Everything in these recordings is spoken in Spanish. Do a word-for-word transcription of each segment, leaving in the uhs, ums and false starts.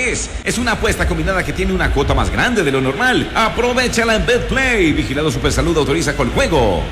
es. Es una apuesta combinada que tiene una cuota más grande de lo normal. Aprovechala en BetPlay. Vigilado Supersalud, autoriza con juegos.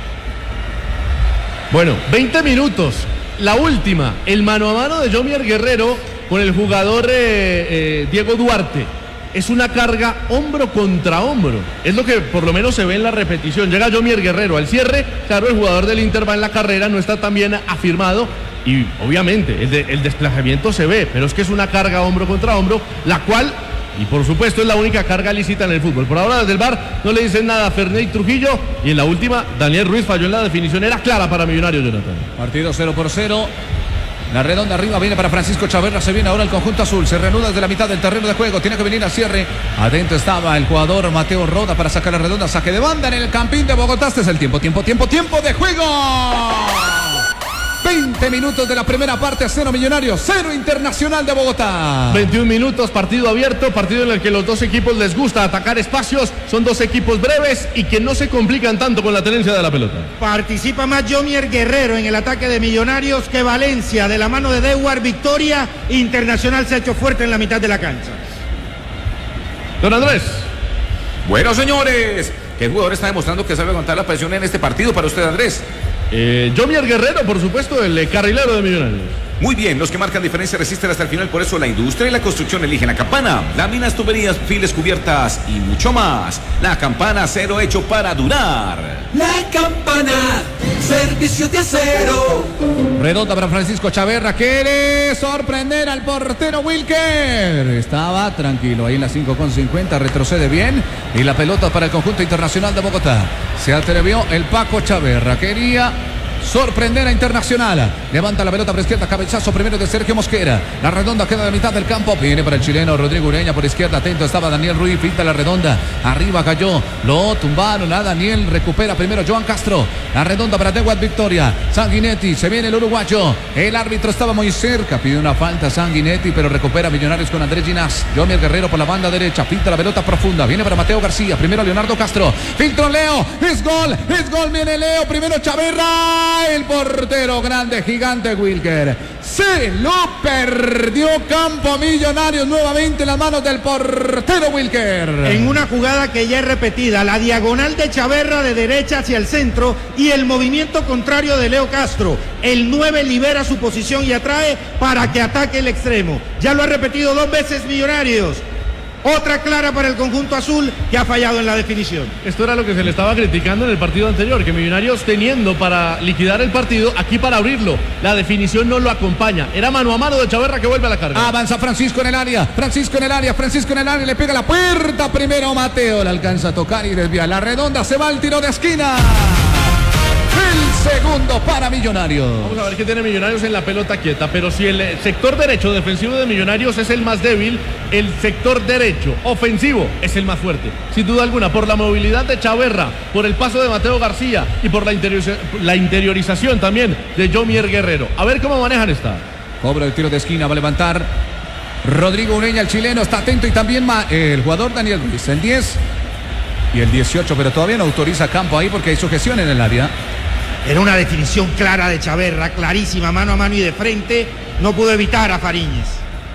Bueno, veinte minutos. La última, el mano a mano de Yomier Guerrero con el jugador eh, eh, Diego Duarte. Es una carga hombro contra hombro. Es lo que por lo menos se ve en la repetición. Llega Yomier Guerrero al cierre. Claro, el jugador del Inter va en la carrera, no está tan bien afirmado. Y obviamente el, de, el desplazamiento se ve, pero es que es una carga hombro contra hombro, la cual, y por supuesto, es la única carga lícita en el fútbol. Por ahora desde el V A R no le dicen nada a Ferney Trujillo. Y en la última, Daniel Ruiz falló en la definición. Era clara para Millonarios, Jonathan. Partido cero por cero. La redonda arriba viene para Francisco Chaverra. Se viene ahora el conjunto azul. Se reanuda desde la mitad del terreno de juego. Tiene que venir al cierre. Adentro estaba el jugador Mateo Roda para sacar la redonda. Saque de banda en el Campín de Bogotá. Este es el tiempo, tiempo, tiempo, tiempo de juego. veinte minutos de la primera parte. Cero Millonarios, cero Internacional de Bogotá. veintiún minutos, partido abierto. Partido en el que los dos equipos les gusta atacar espacios. Son dos equipos breves y que no se complican tanto con la tenencia de la pelota. Participa más Yomier Guerrero en el ataque de Millonarios que Valencia. De la mano de Dewar, victoria. Internacional se ha hecho fuerte en la mitad de la cancha. Don Andrés. Bueno, señores, ¿qué jugador está demostrando que sabe aguantar la presión en este partido para usted, Andrés? Eh, Yomier Guerrero, por supuesto, el eh, carrilero de Millonarios. Muy bien, los que marcan diferencia resisten hasta el final, por eso la industria y la construcción eligen la Campana. Láminas, tuberías, files, cubiertas y mucho más. La Campana, acero hecho para durar. La Campana, servicio de acero. Redonda para Francisco Chaverra. Quiere sorprender al portero Wilker. Estaba tranquilo ahí en la cinco con cincuenta. Retrocede bien. Y la pelota para el conjunto Internacional de Bogotá. Se atrevió el Paco Chaverra. Quería sorprender a Internacional. Levanta la pelota por izquierda. Cabezazo primero de Sergio Mosquera. La redonda queda de mitad del campo. Viene para el chileno Rodrigo Ureña por izquierda. Atento estaba Daniel Ruiz. Pinta la redonda. Arriba cayó. Lo tumbaron a Daniel. Recupera primero Joan Castro. La redonda para Dewar Victoria. Sanguinetti. Se viene el uruguayo. El árbitro estaba muy cerca. Pide una falta Sanguinetti, pero recupera Millonarios con Andrés Ginás. Yomier Guerrero por la banda derecha. Pinta la pelota profunda. Viene para Mateo García. Primero Leonardo Castro. Filtro Leo. Es gol. Es gol. Viene Leo. Primero Chaverra. El portero grande, gigante Wilker. Se lo perdió Campo Millonarios nuevamente en las manos del portero Wilker. En una jugada que ya es repetida, la diagonal de Chaverra de derecha hacia el centro y el movimiento contrario de Leo Castro. El nueve libera su posición y atrae para que ataque el extremo. Ya lo ha repetido dos veces Millonarios. Otra clara para el conjunto azul que ha fallado en la definición. Esto era lo que se le estaba criticando en el partido anterior, que Millonarios teniendo para liquidar el partido, aquí para abrirlo, la definición no lo acompaña. Era mano a mano de Chaverra que vuelve a la carga. Avanza Francisco en el área, Francisco en el área, Francisco en el área, le pega la puerta primero Mateo, la alcanza a tocar y desvía la redonda, se va al tiro de esquina. El segundo para Millonarios. Vamos a ver qué tiene Millonarios en la pelota quieta, pero si el sector derecho defensivo de Millonarios es el más débil, el sector derecho ofensivo es el más fuerte. Sin duda alguna, por la movilidad de Chaverra, por el paso de Mateo García y por la, interioriza- la interiorización también de Yomier Guerrero. A ver cómo manejan esta. Cobra el tiro de esquina, va a levantar Rodrigo Ureña, el chileno, está atento y también ma- el jugador Daniel Ruiz, el diez y el dieciocho, pero todavía no autoriza campo ahí porque hay sujeción en el área. Era una definición clara de Chaverra, clarísima, mano a mano y de frente. No pudo evitar a Fariñez.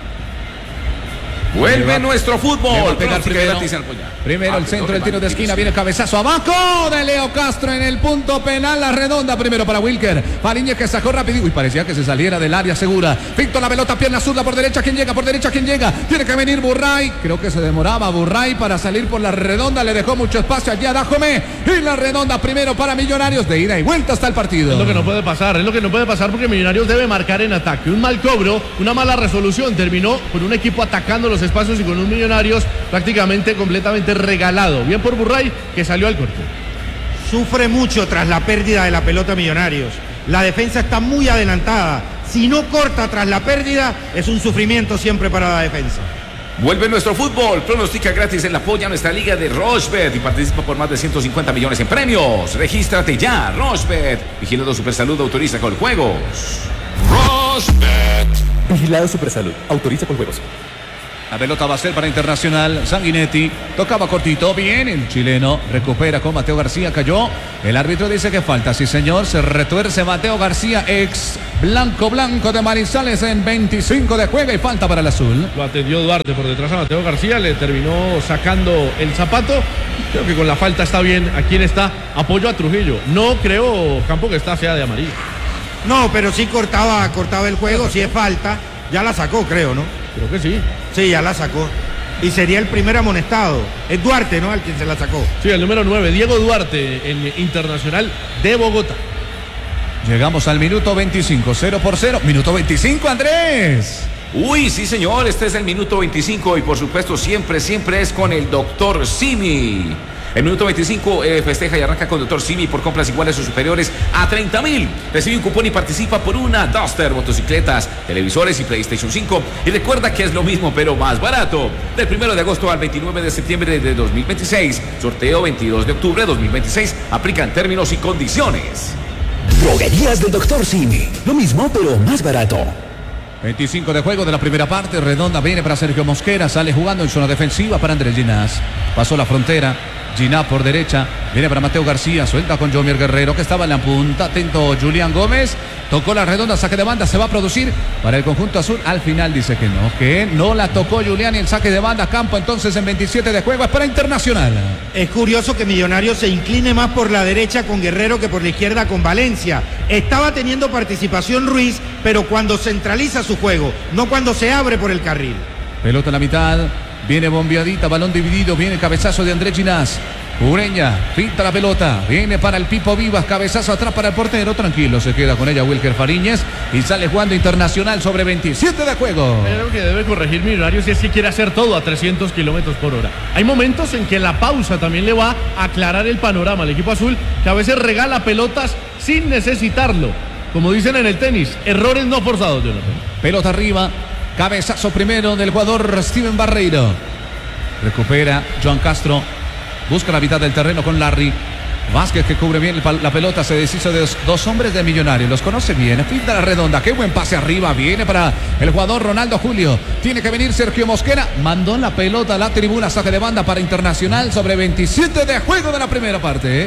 Vuelve va, nuestro fútbol. le va a pegar Pronóstica primero. gratis al Polla. Primero el Ah, centro no, del tiro de no, esquina, no, viene cabezazo abajo de Leo Castro en el punto penal, la redonda primero para Wilker. Fariñez que sacó rápido y parecía que se saliera del área segura. Pinto la pelota, pierna zurda por derecha, ¿quién llega? Por derecha, ¿quién llega? Tiene que venir Burray, creo que se demoraba Burray para salir por la redonda, le dejó mucho espacio allá a Dajomé y la redonda primero para Millonarios, de ida y vuelta hasta el partido. Es lo que no puede pasar, es lo que no puede pasar porque Millonarios debe marcar en ataque. Un mal cobro, una mala resolución, terminó con un equipo atacando los espacios y con un Millonarios prácticamente completamente regalado. Bien por Burray que salió al corte. Sufre mucho tras la pérdida de la pelota Millonarios. La defensa está muy adelantada. Si no corta tras la pérdida, es un sufrimiento siempre para la defensa. Vuelve nuestro fútbol. Pronostica gratis en la Polla, nuestra liga de Rochebet y participa por más de ciento cincuenta millones en premios. Regístrate ya, Rochebet. Vigilado Supersalud, autoriza con juegos. Rochebet. Vigilado Supersalud, autoriza con juegos. La pelota va a ser para Internacional. Sanguinetti tocaba cortito. Bien, el chileno recupera con Mateo García. Cayó. El árbitro dice que falta. Sí, señor. Se retuerce Mateo García, ex blanco blanco de Manizales en veinticinco de juego y falta para el azul. Lo atendió Duarte por detrás a Mateo García. Le terminó sacando el zapato. Creo que con la falta está bien. ¿A quién está? Apoyo a Trujillo. No creo, Campo, que está sea de amarillo. No, pero sí cortaba, cortaba el juego. Si es falta, ya la sacó, creo, ¿no? Creo que sí. Sí, ya la sacó. Y sería el primer amonestado. Es Duarte, ¿no? Al quien se la sacó. Sí, el número nueve, Diego Duarte, en Internacional de Bogotá. Llegamos al minuto veinticinco, cero por cero. Minuto veinticinco, Andrés. Uy, sí señor, este es el minuto veinticinco y por supuesto siempre, siempre es con el doctor Simi. El minuto veinticinco eh, festeja y arranca con doctor Simi por compras iguales o superiores a treinta mil. Recibe un cupón y participa por una Duster, motocicletas, televisores y PlayStation cinco. Y recuerda que es lo mismo pero más barato. Del primero de agosto al veintinueve de septiembre de dos mil veintiséis. Sorteo veintidós de octubre de dos mil veintiséis. Aplican términos y condiciones. Droguerías del doctor Simi. Lo mismo pero más barato. veinticinco de juego de la primera parte. Redonda viene para Sergio Mosquera. Sale jugando en zona defensiva para Andrés Ginás. Pasó la frontera. Ginás por derecha. Viene para Mateo García. Suelta con Jomier Guerrero que estaba en la punta. Atento Julián Gómez. Tocó la redonda. Saque de banda. Se va a producir para el conjunto azul. Al final dice que no. Que no la tocó Julián y el saque de banda. Campo entonces en veintisiete de juego. Es para Internacional. Es curioso que Millonarios se incline más por la derecha con Guerrero que por la izquierda con Valencia. Estaba teniendo participación Ruiz, pero cuando centraliza su juego, no cuando se abre por el carril. Pelota en la mitad. Viene bombeadita, balón dividido, viene cabezazo de Andrés Ginás. Ureña, pinta la pelota, viene para el Pipo Vivas, cabezazo atrás para el portero, tranquilo, se queda con ella Wilker Fariñez y sale jugando Internacional sobre veintisiete de juego. Creo que debe corregir Millonarios si es que quiere hacer todo a trescientos kilómetros por hora. Hay momentos en que la pausa también le va a aclarar el panorama al equipo azul, que a veces regala pelotas sin necesitarlo. Como dicen en el tenis, errores no forzados, Jonathan. Pelota arriba. Cabezazo primero del jugador Steven Barreiro. Recupera Joan Castro. Busca la mitad del terreno con Larry. Vázquez que cubre bien la pelota. Se deshizo de dos, dos hombres de Millonarios. Los conoce bien. Pinta la redonda. Qué buen pase arriba. Viene para el jugador Ronaldo Julio. Tiene que venir Sergio Mosquera. Mandó la pelota a la tribuna. Saque de banda para Internacional sobre veintisiete de juego de la primera parte.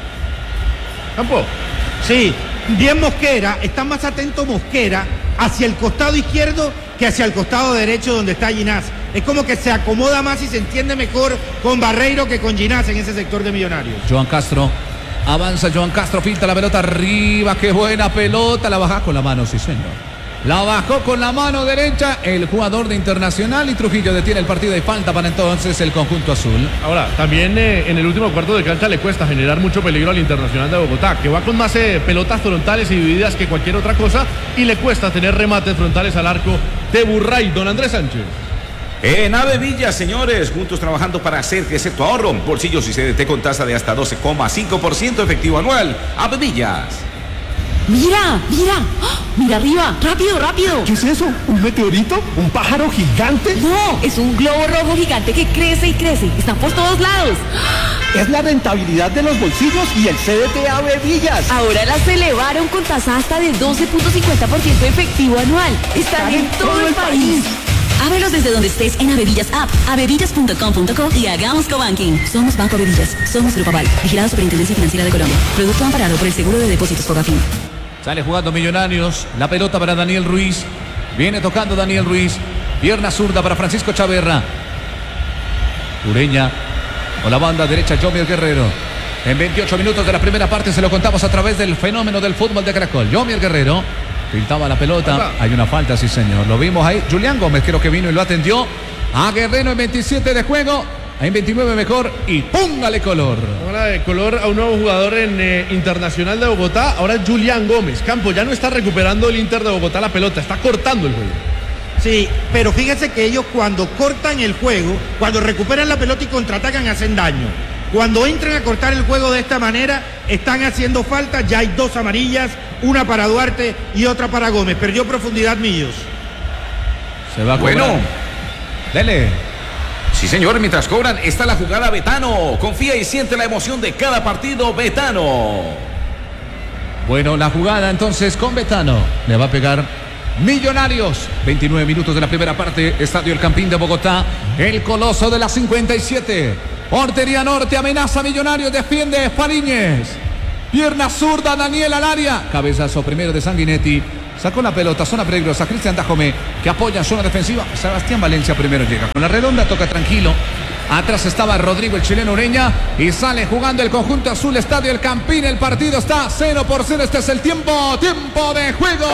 Campo. Sí. Bien Mosquera. Está más atento Mosquera hacia el costado izquierdo que hacia el costado derecho donde está Ginás. Es como que se acomoda más y se entiende mejor con Barreiro que con Ginás en ese sector de Millonarios. Joan Castro. Avanza Joan Castro, filtra la pelota arriba. Qué buena pelota. La baja con la mano, sí señor. La bajó con la mano derecha el jugador de Internacional y Trujillo detiene el partido y falta para entonces el conjunto azul. Ahora, también eh, en el último cuarto de cancha le cuesta generar mucho peligro al Internacional de Bogotá, que va con más eh, pelotas frontales y divididas que cualquier otra cosa y le cuesta tener remates frontales al arco de Burray. Don Andrés Sánchez. En Avevillas, señores, juntos trabajando para hacer crecer tu ahorro. Bolsillos y C D T con tasa de hasta doce coma cinco por ciento efectivo anual. Avevillas. Mira, mira, ¡oh! Mira arriba, rápido, rápido. ¿Qué es eso? ¿Un meteorito? ¿Un pájaro gigante? No, es un globo rojo gigante que crece y crece. Están por todos lados. Es la rentabilidad de los bolsillos y el C D T Avevillas. Ahora las elevaron con tasa hasta de doce punto cincuenta por ciento efectivo anual. Están en todo el país. Ábrelos desde donde estés en Avevillas App, avevillas punto com punto co y hagamos cobanking. Somos Banco Avevillas, somos Grupo Aval, vigilado Superintendencia Financiera de Colombia. Producto amparado por el Seguro de Depósitos Fogafín. Sale jugando Millonarios, la pelota para Daniel Ruiz. Viene tocando Daniel Ruiz. Pierna zurda para Francisco Chaverra. Ureña con la banda derecha Jomier Guerrero. En veintiocho minutos de la primera parte se lo contamos a través del fenómeno del fútbol de Caracol. Jomier Guerrero pintaba la pelota. Hay una falta, sí señor. Lo vimos ahí. Julián Gómez creo que vino y lo atendió a Guerrero en veintisiete de juego. En veintinueve mejor y póngale color. Ahora de color a un nuevo jugador en eh, Internacional de Bogotá. Ahora es Julián Gómez. Campo ya no está recuperando el Inter de Bogotá la pelota, está cortando el juego. Sí, pero fíjese que ellos cuando cortan el juego, cuando recuperan la pelota y contraatacan, hacen daño. Cuando entran a cortar el juego de esta manera, están haciendo falta. Ya hay dos amarillas, una para Duarte y otra para Gómez. Perdió profundidad Millos. Se va a cobrar. Bueno. Dele. Sí, señor, mientras cobran, está la jugada Betano. Confía y siente la emoción de cada partido, Betano. Bueno, la jugada entonces con Betano. Le va a pegar Millonarios. veintinueve minutos de la primera parte. Estadio El Campín de Bogotá. El Coloso de la cincuenta y siete. Portería norte, amenaza Millonarios, defiende Fariñez. Pierna zurda, Daniel al área. Cabezazo primero de Sanguinetti. Sacó la pelota, zona peligrosa. Cristian Dajome, que apoya en zona defensiva. Sebastián Valencia primero llega con la redonda, toca tranquilo. Atrás estaba Rodrigo, el chileno Ureña. Y sale jugando el conjunto azul, Estadio El Campín. El partido está cero por cero. Este es el tiempo. Tiempo de juego.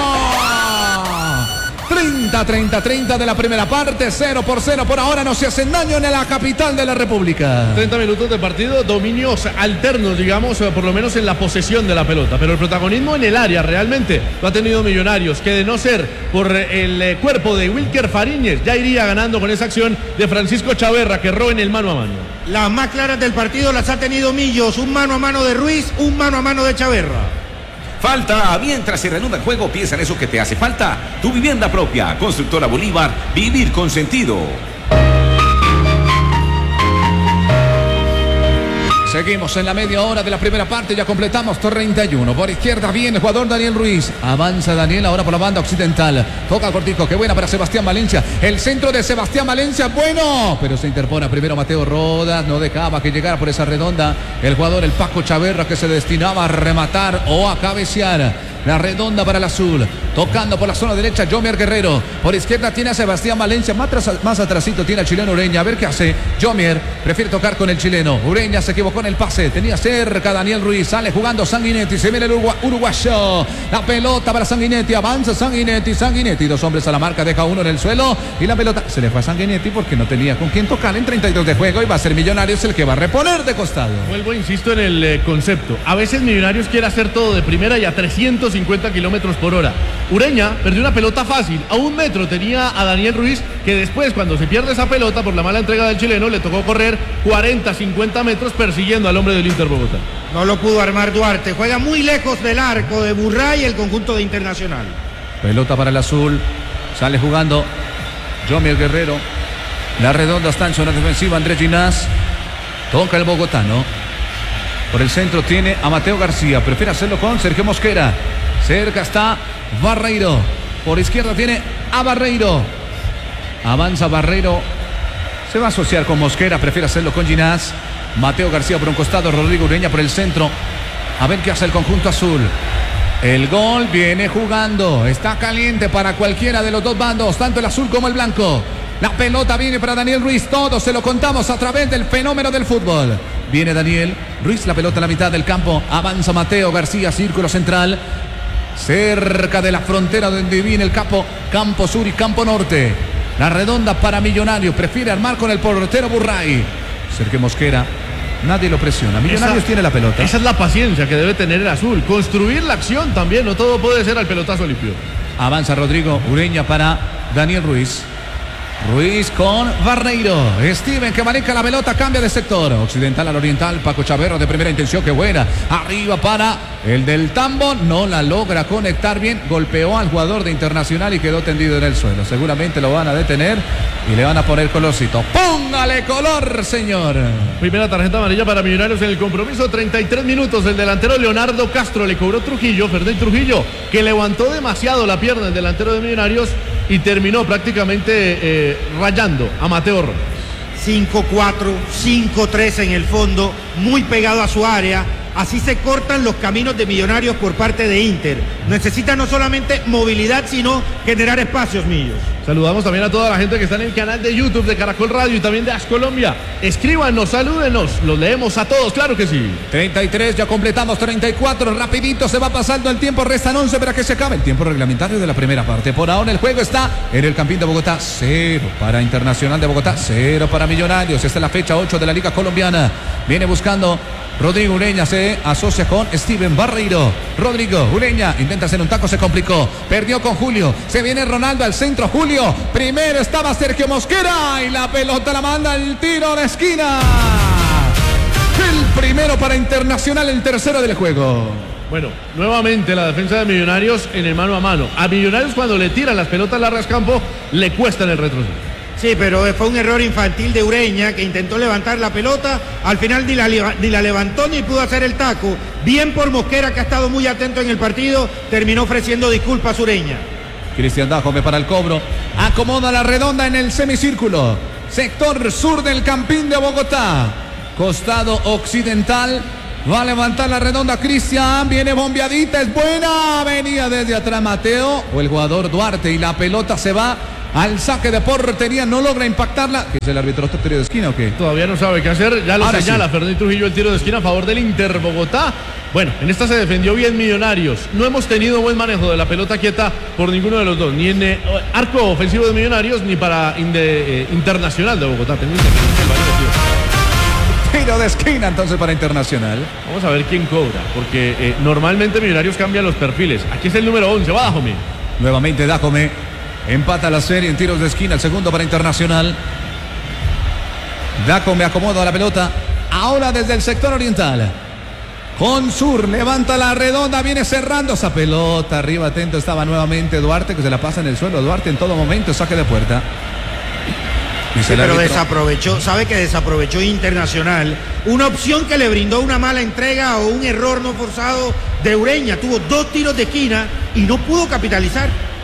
treinta, treinta, treinta de la primera parte, cero por cero por ahora, no se hacen daño en la capital de la República. treinta minutos de partido, dominios alternos, digamos, por lo menos en la posesión de la pelota, pero el protagonismo en el área realmente lo ha tenido Millonarios, que de no ser por el cuerpo de Wilker Fariñez, ya iría ganando con esa acción de Francisco Chaverra, que erró en el mano a mano. Las más claras del partido las ha tenido Millos, un mano a mano de Ruiz, un mano a mano de Chaverra. Falta, mientras se reanuda el juego, piensa en eso que te hace falta. Tu vivienda propia, Constructora Bolívar, vivir con sentido. Seguimos en la media hora de la primera parte, ya completamos treinta y uno. Por izquierda viene el jugador Daniel Ruiz. Avanza Daniel ahora por la banda occidental. Toca cortico, qué buena para Sebastián Valencia. El centro de Sebastián Valencia, bueno. Pero se interpone primero Mateo Rodas, no dejaba que llegara por esa redonda. El jugador, el Paco Chaverra, que se destinaba a rematar o a cabecear. La redonda para el azul. Tocando por la zona derecha, Jomier Guerrero. Por izquierda tiene a Sebastián Valencia. Más, tras, más atrasito tiene al chileno Ureña. A ver qué hace. Jomier prefiere tocar con el chileno. Ureña se equivocó en el pase. Tenía cerca Daniel Ruiz. Sale jugando Sanguinetti. Se viene el Urugu uruguayo. La pelota para Sanguinetti. Avanza Sanguinetti. Sanguinetti. Dos hombres a la marca. Deja uno en el suelo. Y la pelota se le fue a Sanguinetti porque no tenía con quién tocar en treinta y dos de juego. Y va a ser Millonarios el que va a reponer de costado. Vuelvo, insisto en el eh, concepto. A veces Millonarios quiere hacer todo de primera y a trescientos cincuenta kilómetros por hora. Ureña perdió una pelota fácil. A un metro tenía a Daniel Ruiz, que después, cuando se pierde esa pelota por la mala entrega del chileno, le tocó correr cuarenta, cincuenta metros persiguiendo al hombre del Inter Bogotá. No lo pudo armar Duarte. Juega muy lejos del arco de Burray, el conjunto de Internacional. Pelota para el azul. Sale jugando Jomier Guerrero. La redonda está en zona defensiva. Andrés Ginás. Toca el bogotano. Por el centro tiene a Mateo García. Prefiere hacerlo con Sergio Mosquera. Cerca está Barreiro. Por izquierda tiene a Barreiro. Avanza Barreiro. Se va a asociar con Mosquera. Prefiere hacerlo con Ginás. Mateo García por un costado. Rodrigo Ureña por el centro. A ver qué hace el conjunto azul. El gol viene jugando. Está caliente para cualquiera de los dos bandos. Tanto el azul como el blanco. La pelota viene para Daniel Ruiz. Todo se lo contamos a través del fenómeno del fútbol. Viene Daniel Ruiz. La pelota a la mitad del campo. Avanza Mateo García. Círculo central. Cerca de la frontera donde viene el campo, campo sur y campo norte. La redonda para Millonarios. Prefiere armar con el portero Burray. Sergio Mosquera. Nadie lo presiona. Millonarios esa, tiene la pelota. Esa es la paciencia que debe tener el azul. Construir la acción también. No todo puede ser al pelotazo limpio. Avanza Rodrigo Ureña para Daniel Ruiz. Ruiz con Barreiro. Steven que maneja la pelota, cambia de sector. Occidental al oriental. Paco Chaverra de primera intención, que buena. Arriba para el del Tambo. No la logra conectar bien. Golpeó al jugador de Internacional y quedó tendido en el suelo. Seguramente lo van a detener y le van a poner colorcito. ¡Póngale color, señor! Primera tarjeta amarilla para Millonarios en el compromiso. treinta y tres minutos. El delantero Leonardo Castro le cobró Trujillo, Ferdinand Trujillo, que levantó demasiado la pierna el delantero de Millonarios y terminó prácticamente eh, rayando a Mateo Rojas. cinco cuatro, cinco tres en el fondo, muy pegado a su área. Así se cortan los caminos de Millonarios por parte de Inter. Necesita no solamente movilidad, sino generar espacios, Millos. Saludamos también a toda la gente que está en el canal de YouTube de Caracol Radio y también de As Colombia. Escríbanos, salúdenos, los leemos a todos, claro que sí. treinta y tres, ya completamos treinta y cuatro, rapidito se va pasando el tiempo, restan once para que se acabe el tiempo reglamentario de la primera parte. Por ahora el juego está en el Campín de Bogotá, cero para Internacional de Bogotá, cero para Millonarios. Esta es la fecha ocho de la Liga Colombiana. Viene buscando Rodrigo Ureña, se asocia con Steven Barreiro. Rodrigo Ureña intenta hacer un taco, se complicó. Perdió con Julio. Se viene Ronaldo al centro. Julio. Primero estaba Sergio Mosquera. Y la pelota la manda el tiro de esquina. El primero para Internacional, el tercero del juego. Bueno, nuevamente la defensa de Millonarios en el mano a mano. A Millonarios cuando le tiran las pelotas largas campo, le cuestan el retroceso. Sí, pero fue un error infantil de Ureña, que intentó levantar la pelota, al final ni la, ni la levantó ni pudo hacer el taco. Bien por Mosquera, que ha estado muy atento en el partido, terminó ofreciendo disculpas Ureña. Cristian Dajome para el cobro. Acomoda la redonda en el semicírculo. Sector sur del Campín de Bogotá. Costado occidental. Va a levantar la redonda Cristian. Viene bombeadita. Es buena. Venía desde atrás Mateo o el jugador Duarte. Y la pelota se va al saque de portería. No logra impactarla. ¿Qué es el árbitro? ¿Está tiro de esquina o qué? Todavía no sabe qué hacer. Ya lo Ahora señala sí. Fernando Trujillo, el tiro de esquina a favor del Inter Bogotá. Bueno, en esta se defendió bien Millonarios. No hemos tenido buen manejo de la pelota quieta por ninguno de los dos. Ni en eh, arco ofensivo de Millonarios ni para inde, eh, Internacional de Bogotá. Tengo Independiente del Valle metido. Tiro de esquina entonces para Internacional. Vamos a ver quién cobra, porque eh, normalmente Millonarios cambian los perfiles. Aquí es el número once, va Dajome. Nuevamente Dajome empata la serie en tiros de esquina, el segundo para Internacional. Dajome acomoda la pelota, ahora desde el sector oriental. Con Sur, levanta la redonda, viene cerrando esa pelota. Arriba atento estaba nuevamente Duarte, que se la pasa en el suelo. Duarte en todo momento, saque de puerta. Sí, pero desaprovechó, sabe que desaprovechó Internacional una opción que le brindó una mala entrega o un error no forzado de Ureña. Tuvo dos tiros de esquina y no pudo capitalizar.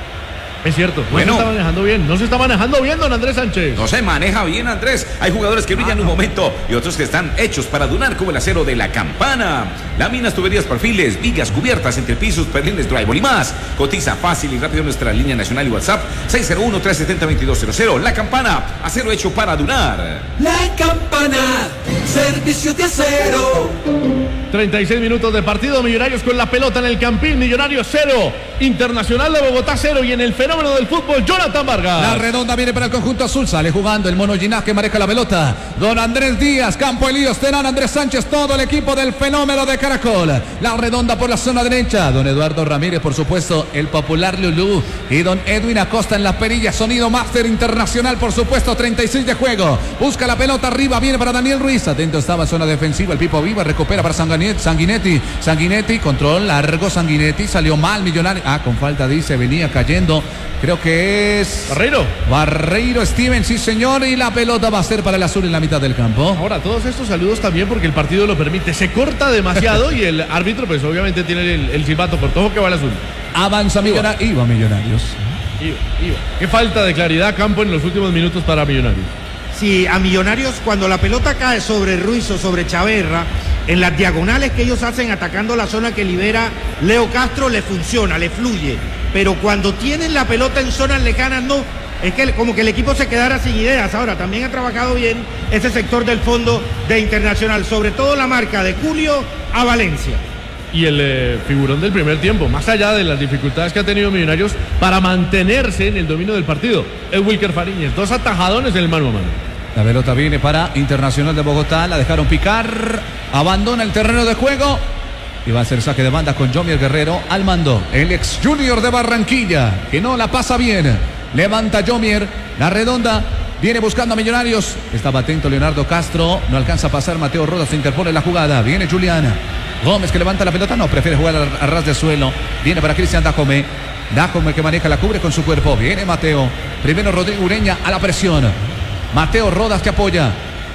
Es cierto, no Bueno. se está manejando bien, no se está manejando bien, don Andrés Sánchez. No se maneja bien, Andrés. Hay jugadores que brillan Ah, un no. momento y otros que están hechos para durar, como el acero de la Campana. Láminas, tuberías, perfiles, vigas, cubiertas, entrepisos, perlines, drywall y más. Cotiza fácil y rápido en nuestra línea nacional y WhatsApp seis cero uno, tres siete cero, dos dos cero cero. La Campana, acero hecho para durar. La Campana, servicio de acero. treinta y seis minutos de partido, Millonarios con la pelota en el Campín, Millonarios cero, Internacional de Bogotá cero y en el fenómeno del fútbol, Jonathan Vargas. La redonda viene para el conjunto azul, sale jugando el mono Ginás que maneja la pelota. Don Andrés Díaz, Campo Elías, Terán, Andrés Sánchez, todo el equipo del fenómeno de Caracol. La redonda por la zona derecha, don Eduardo Ramírez, por supuesto, el popular Lulú y don Edwin Acosta en la perilla, sonido máster internacional, por supuesto, treinta y seis de juego. Busca la pelota arriba, viene para Daniel Ruiz, atento estaba zona defensiva, el Pipo Viva recupera para Sanguinetti, Sanguinetti, Sanguinetti, control largo, Sanguinetti, salió mal Millonario, ah, con falta dice, venía cayendo, creo que es... Barreiro. Barreiro Steven, sí señor, y la pelota va a ser para el azul en la mitad del campo. Ahora, todos estos saludos también porque el partido lo permite. Se corta demasiado y el árbitro, pues obviamente tiene el, el silbato corto. Ojo que va el azul. Avanza Millonarios, iba Millonarios. Iba, iba. Qué falta de claridad, Campo, en los últimos minutos para Millonarios. Sí, a Millonarios cuando la pelota cae sobre Ruiz o sobre Chaverra, en las diagonales que ellos hacen atacando la zona que libera Leo Castro, le funciona, le fluye. Pero cuando tienen la pelota en zonas lejanas, no. Es que como que el equipo se quedara sin ideas. Ahora, también ha trabajado bien ese sector del fondo de Internacional, sobre todo la marca de Julio a Valencia. Y el eh, figurón del primer tiempo, más allá de las dificultades que ha tenido Millonarios para mantenerse en el dominio del partido, es Wilker Fariñez, dos atajadones en el mano a mano. La pelota viene para Internacional de Bogotá, la dejaron picar, abandona el terreno de juego y va a hacer saque de banda con Jomier Guerrero al mando. El ex Junior de Barranquilla, que no la pasa bien, levanta Jomier, la redonda, viene buscando a Millonarios, estaba atento Leonardo Castro, no alcanza a pasar, Mateo Rodas se interpone en la jugada, viene Juliana. Gómez que levanta la pelota, no, prefiere jugar a, a ras de suelo. Viene para Cristian Dajome. Dajome que maneja, la cubre con su cuerpo. Viene Mateo. Primero Rodrigo Ureña a la presión. Mateo Rodas que apoya.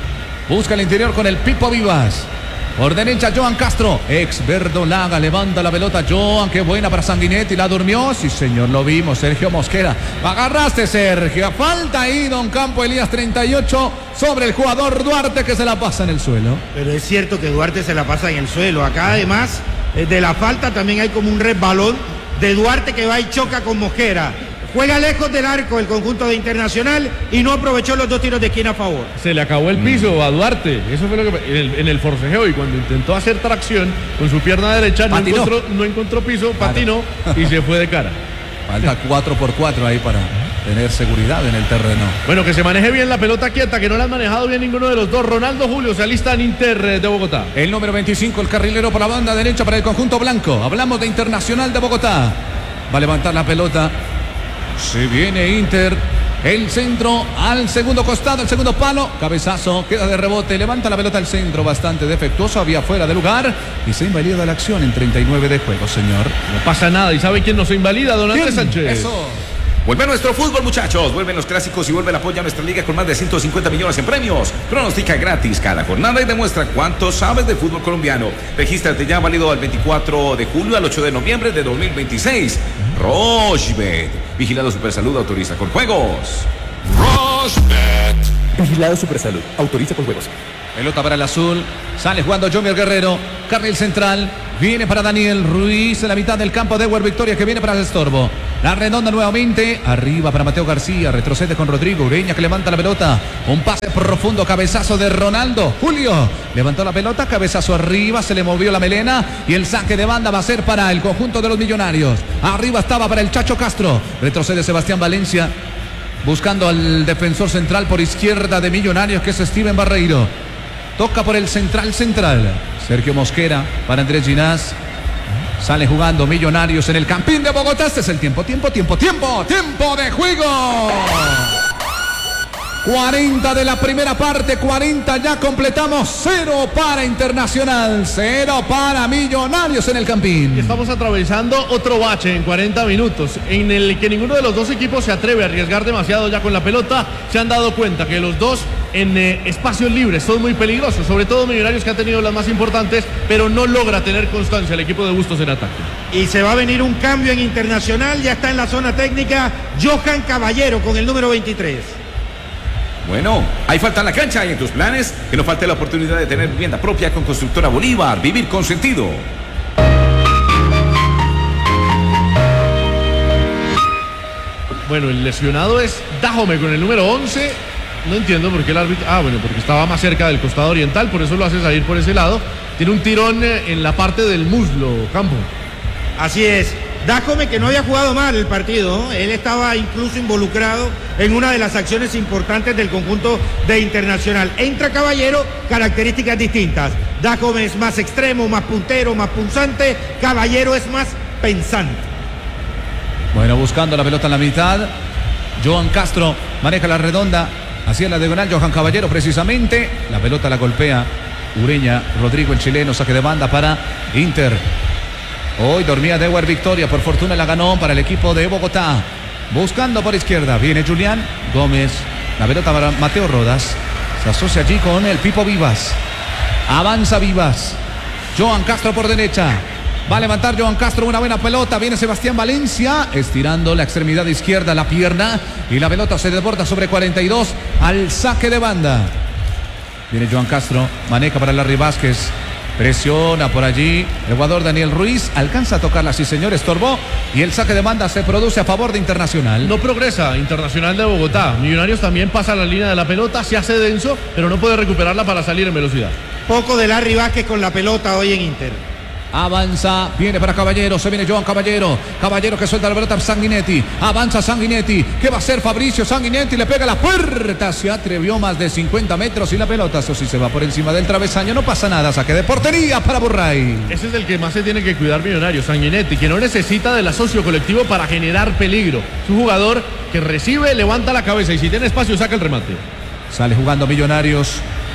Busca el interior con el Pipo Vivas. Por derecha Joan Castro. Ex Verdolaga levanta la pelota. Joan, qué buena para Sanguinetti. La durmió. Sí, señor, lo vimos. Sergio Mosquera. Agarraste, Sergio. Falta ahí, don Campo Elías, treinta y ocho sobre el jugador Duarte que se la pasa en el suelo. Pero es cierto que Duarte se la pasa en el suelo. Acá además eh, de la falta también hay como un resbalón de Duarte que va y choca con Mosquera. Juega lejos del arco el conjunto de Internacional y no aprovechó los dos tiros de esquina a favor. Se le acabó el piso a Duarte. Eso fue lo que en el, en el forcejeo y cuando intentó hacer tracción con su pierna derecha no encontró, no encontró piso, patinó y se fue de cara. Falta cuatro por cuatro ahí para tener seguridad en el terreno. Bueno, que se maneje bien la pelota quieta, que no la han manejado bien ninguno de los dos. Ronaldo Julio se alista en Inter de Bogotá. El número veinticinco, el carrilero por la banda derecha para el conjunto blanco. Hablamos de Internacional de Bogotá. Va a levantar la pelota. Se viene Inter. El centro al segundo costado, el segundo palo. Cabezazo, queda de rebote. Levanta la pelota al centro, bastante defectuoso. Había fuera de lugar. Y se invalida la acción en treinta y nueve de juego, señor. No pasa nada. ¿Y sabe quién nos invalida, don Andrés Sánchez? Eso. Vuelve nuestro fútbol, muchachos. Vuelven los clásicos y vuelve el apoyo a nuestra liga con más de ciento cincuenta millones en premios. Pronostica gratis cada jornada y demuestra cuánto sabes de fútbol colombiano. Regístrate ya, válido al veinticuatro de julio al ocho de noviembre de dos mil veintiséis. Rochebet. Vigilado Supersalud, autoriza con juegos. Rochebet. Vigilado Supersalud, autoriza con juegos. Pelota para el azul. Sale jugando Jomier Guerrero. Carril central. Viene para Daniel Ruiz en la mitad del campo de Ewer Victoria, que viene para el estorbo. La redonda nuevamente. Arriba para Mateo García. Retrocede con Rodrigo Ureña, que levanta la pelota. Un pase profundo. Cabezazo de Ronaldo. Julio levantó la pelota. Cabezazo arriba. Se le movió la melena. Y el saque de banda va a ser para el conjunto de los Millonarios. Arriba estaba para el Chacho Castro. Retrocede Sebastián Valencia, buscando al defensor central por izquierda de Millonarios, que es Steven Barreiro. Toca por el central central. Sergio Mosquera para Andrés Ginás. Sale jugando Millonarios en el Campín de Bogotá. Este es el tiempo, tiempo, tiempo, tiempo. Tiempo de juego. cuarenta de la primera parte, cuarenta ya completamos. Cero para Internacional, cero para Millonarios en el Campín. Y estamos atravesando otro bache en cuarenta minutos, en el que ninguno de los dos equipos se atreve a arriesgar demasiado ya con la pelota. Se han dado cuenta que los dos en eh, espacios libres son muy peligrosos, sobre todo Millonarios, que ha tenido las más importantes, pero no logra tener constancia el equipo de Bustos en ataque. Y se va a venir un cambio en Internacional. Ya está en la zona técnica Johan Caballero con el número veintitrés. Bueno, hay falta en la cancha y en tus planes que no falte la oportunidad de tener vivienda propia con Constructora Bolívar. Vivir con sentido. Bueno, el lesionado es Dajome con el número once. No entiendo por qué el árbitro... Ah, bueno, porque estaba más cerca del costado oriental, por eso lo hace salir por ese lado. Tiene un tirón en la parte del muslo, Campo. Así es. Dajome, que no había jugado mal el partido, ¿no? Él estaba incluso involucrado en una de las acciones importantes del conjunto de Internacional. Entra Caballero, características distintas. Dajome es más extremo, más puntero, más punzante. Caballero es más pensante. Bueno, buscando la pelota en la mitad. Johan Castro maneja la redonda hacia la diagonal. Johan Caballero precisamente. La pelota la golpea Ureña. Rodrigo, el chileno, saque de banda para Inter. Hoy dormía de Ewer Victoria, por fortuna la ganó para el equipo de Bogotá. Buscando por izquierda, viene Julián Gómez. La pelota para Mateo Rodas. Se asocia allí con el Pipo Vivas. Avanza Vivas. Johan Castro por derecha. Va a levantar Johan Castro, una buena pelota. Viene Sebastián Valencia, estirando la extremidad izquierda, la pierna. Y la pelota se desborda sobre cuarenta y dos al saque de banda. Viene Johan Castro, maneja para Larry Vázquez. Presiona por allí el jugador Daniel Ruiz. Alcanza a tocarla, sí señor, estorbó. Y el saque de banda se produce a favor de Internacional. No progresa Internacional de Bogotá. Millonarios también pasa la línea de la pelota, se hace denso, pero no puede recuperarla para salir en velocidad. Poco de Larry Vázquez con la pelota hoy en Inter. Avanza, viene para Caballero, se viene Johan Caballero. Caballero que suelta la pelota a Sanguinetti. Avanza Sanguinetti. ¿Qué va a hacer Fabricio Sanguinetti? Le pega la puerta. Se atrevió más de cincuenta metros y la pelota, eso sí, se va por encima del travesaño. No pasa nada, saque de portería para Burray. Ese es el que más se tiene que cuidar Millonarios, Sanguinetti, que no necesita del asocio colectivo para generar peligro. Es un jugador que recibe, levanta la cabeza y si tiene espacio saca el remate. Sale jugando Millonarios,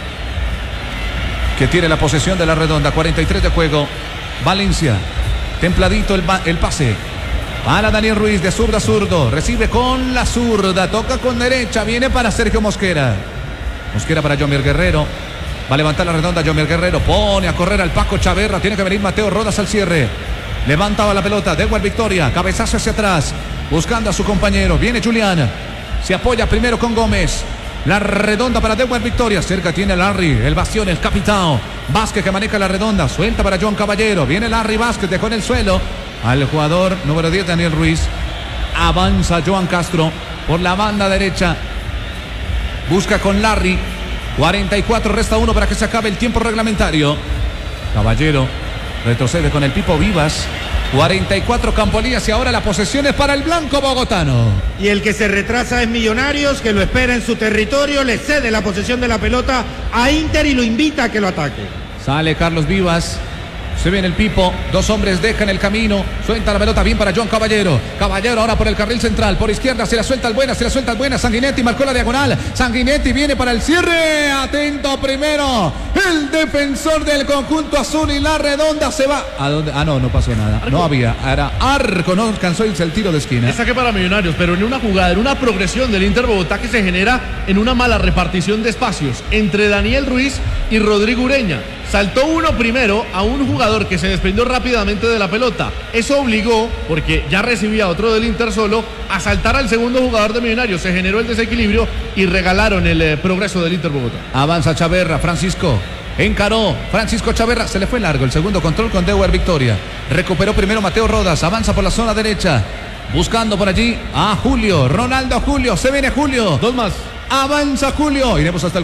que tiene la posesión de la redonda. cuarenta y tres de juego. Valencia, templadito el, el pase para Daniel Ruiz, de zurda a zurdo, recibe con la zurda, toca con derecha, viene para Sergio Mosquera. Mosquera para Jomier Guerrero, va a levantar la redonda Jomier Guerrero, pone a correr al Paco Chaverra, tiene que venir Mateo Rodas al cierre. Levantaba la pelota, de Ewer Victoria, cabezazo hacia atrás, buscando a su compañero, viene Julián, se apoya primero con Gómez. La redonda para Ewer Victoria. Cerca tiene Larry, el bastión, el capitán. Vázquez que maneja la redonda. Suelta para Johan Caballero. Viene Larry Vázquez, dejó en el suelo al jugador número diez, Daniel Ruiz. Avanza Johan Castro por la banda derecha. Busca con Larry. cuarenta y cuatro, resta uno para que se acabe el tiempo reglamentario. Caballero retrocede con el Pipo Vivas. cuarenta y cuatro Campolías y ahora la posesión es para el blanco bogotano. Y el que se retrasa es Millonarios, que lo espera en su territorio, le cede la posesión de la pelota a Inter y lo invita a que lo ataque. Sale Carlos Vivas, Se viene el Pipo. Dos hombres dejan el camino. Suelta la pelota bien para John Caballero. Caballero ahora por el carril central. Por izquierda se la suelta el buena. Se la suelta el buena. Sanguinetti marcó la diagonal. Sanguinetti viene para el cierre. Atento primero. El defensor del conjunto azul y la redonda se va. ¿A dónde? Ah, no, no pasó nada. Arco. No había. Era arco. No alcanzó el tiro de esquina. Es saque para Millonarios, pero en una jugada, en una progresión del Inter Bogotá que se genera en una mala repartición de espacios entre Daniel Ruiz y Rodrigo Ureña. Saltó uno primero a un jugador que se desprendió rápidamente de la pelota. Eso obligó, porque ya recibía otro del Inter solo, a saltar al segundo jugador de Millonarios. Se generó el desequilibrio y regalaron el eh, progreso del Inter Bogotá. Avanza Chaverra, Francisco. Encaró Francisco Chaverra, se le fue largo el segundo control con Deuer Victoria. Recuperó primero Mateo Rodas, avanza por la zona derecha. Buscando por allí a Julio, Ronaldo Julio, se viene Julio. Dos más. Avanza Julio, iremos hasta el